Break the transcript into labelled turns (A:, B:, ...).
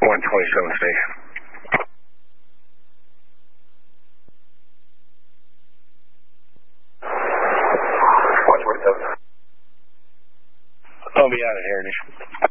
A: 127 station. 127. I'll be out of here, Nish.